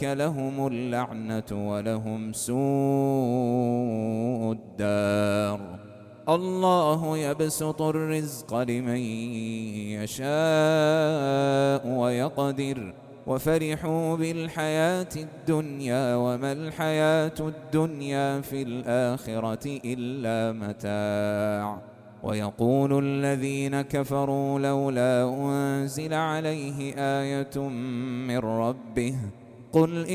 أولئك لهم اللعنة ولهم سوء الدار. الله يبسط الرزق لمن يشاء ويقدر وفرحوا بالحياة الدنيا وما الحياة الدنيا في الآخرة إلا متاع. ويقول الذين كفروا لولا أنزل عليه آية من ربه قل